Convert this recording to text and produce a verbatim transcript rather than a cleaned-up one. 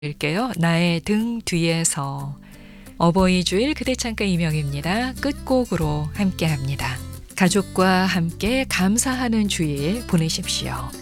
일게요. 나의 등 뒤에서. 어버이 주일 그대 창가 이명입니다. 끝곡으로 함께합니다. 가족과 함께 감사하는 주일 보내십시오.